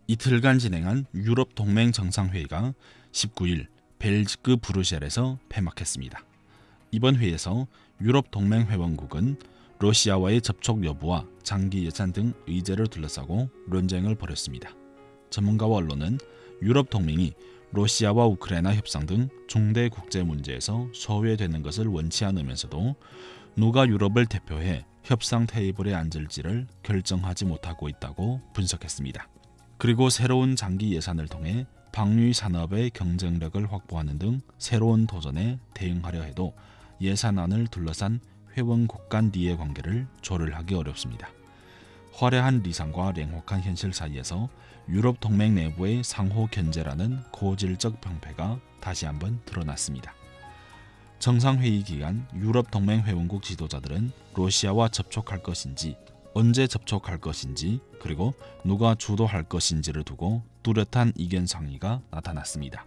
이틀간 진행한 유럽 동맹 정상회의가 19일 벨지크 브뤼셀에서 폐막했습니다. 이번 회의에서 유럽 동맹 회원국은 러시아와의 접촉 여부와 장기 예산 등 의제를 둘러싸고 논쟁을 벌였습니다. 전문가와 언론은 유럽 동맹이 러시아와 우크라이나 협상 등 중대 국제 문제에서 소외되는 것을 원치 않으면서도 누가 유럽을 대표해 협상 테이블에 앉을지를 결정하지 못하고 있다고 분석했습니다. 그리고 새로운 장기 예산을 통해 방위 산업의 경쟁력을 확보하는 등 새로운 도전에 대응하려 해도 예산안을 둘러싼 회원국 간 이해관계를 조율하기 어렵습니다. 화려한 리상과 냉혹한 현실 사이에서 유럽 동맹 내부의 상호 견제라는 고질적 병폐가 다시 한번 드러났습니다. 정상회의 기간 유럽 동맹 회원국 지도자들은 러시아와 접촉할 것인지, 언제 접촉할 것인지, 그리고 누가 주도할 것인지를 두고 뚜렷한 이견 상의가 나타났습니다.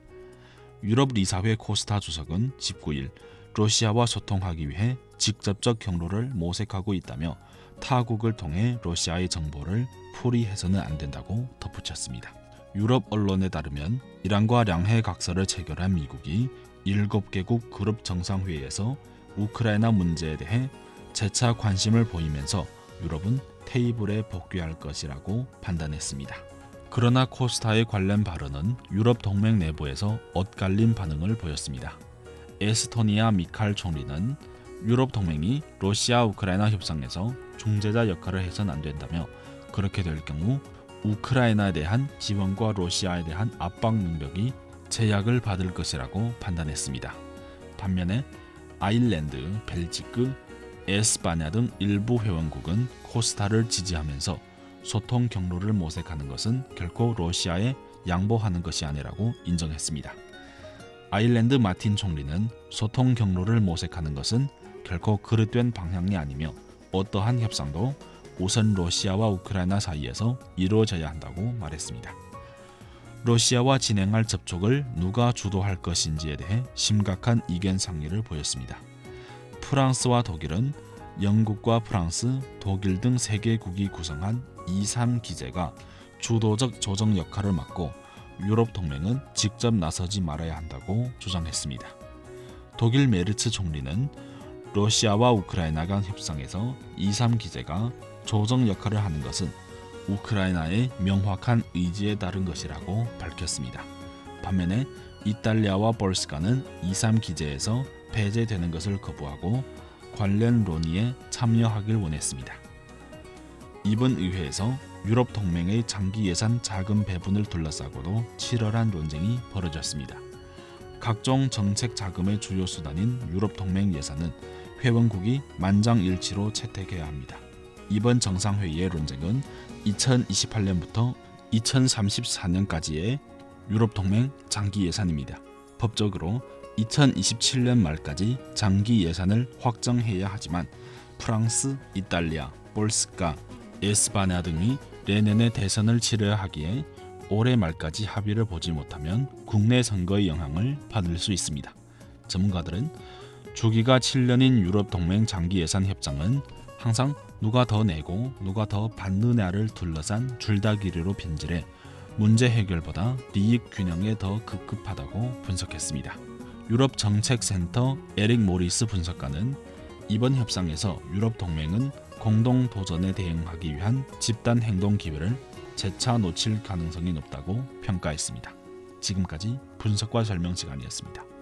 유럽 리사회 코스타 주석은 19일 러시아와 소통하기 위해 직접적 경로를 모색하고 있다며 타국을 통해 러시아의 정보를 풀이해서는 안 된다고 덧붙였습니다. 유럽 언론에 따르면 이란과 량해 각서를 체결한 미국이 7개국 그룹 정상회의에서 우크라이나 문제에 대해 재차 관심을 보이면서 유럽은 테이블에 복귀할 것이라고 판단했습니다. 그러나 코스타의 관련 발언은 유럽 동맹 내부에서 엇갈린 반응을 보였습니다. 에스토니아 미칼 총리는 유럽 동맹이 러시아 우크라이나 협상에서 중재자 역할을 해서는 안 된다며 그렇게 될 경우 우크라이나에 대한 지원과 러시아에 대한 압박 능력이 제약을 받을 것이라고 판단했습니다. 반면에 아일랜드, 벨지크, 에스파냐 등 일부 회원국은 코스타를 지지하면서 소통 경로를 모색하는 것은 결코 러시아에 양보하는 것이 아니라고 인정했습니다. 아일랜드 마틴 총리는 소통 경로를 모색하는 것은 결코 그릇된 방향이 아니며 어떠한 협상도 우선 러시아와 우크라이나 사이에서 이루어져야 한다고 말했습니다. 러시아와 진행할 접촉을 누가 주도할 것인지에 대해 심각한 이견 상의를 보였습니다. 프랑스와 독일은 영국과 프랑스, 독일 등 3개국이 구성한 2-3 기제가 주도적 조정 역할을 맡고 유럽 동맹은 직접 나서지 말아야 한다고 주장했습니다. 독일 메르츠 총리는 러시아와 우크라이나 간 협상에서 2-3 기제가 조정 역할을 하는 것은 우크라이나의 명확한 의지에 따른 것이라고 밝혔습니다. 반면에 이탈리아와 볼스카는 2-3 기제에서 배제되는 것을 거부하고 관련 논의에 참여하길 원했습니다. 이번 의회에서 유럽 동맹의 장기 예산 자금 배분을 둘러싸고도 치열한 논쟁이 벌어졌습니다. 각종 정책 자금의 주요 수단인 유럽 동맹 예산은 회원국이 만장일치로 채택해야 합니다. 이번 정상회의의 논쟁은 2028년부터 2034년까지의 유럽 동맹 장기 예산입니다. 법적으로 2027년 말까지 장기 예산을 확정해야 하지만 프랑스, 이탈리아, 볼스카, 에스파냐 등이 내년에 대선을 치러야 하기에 올해 말까지 합의를 보지 못하면 국내 선거의 영향을 받을 수 있습니다. 전문가들은 주기가 7년인 유럽 동맹 장기 예산 협상은 항상 누가 더 내고 누가 더 받느냐를 둘러싼 줄다리기로 변질해 문제 해결보다利益 균형에 더 급급하다고 분석했습니다. 유럽 정책센터 에릭 모리스 분석가는 이번 협상에서 유럽 동맹은 공동 도전에 대응하기 위한 집단 행동 기회를 재차 놓칠 가능성이 높다고 평가했습니다. 지금까지 분석과 설명 시간이었습니다.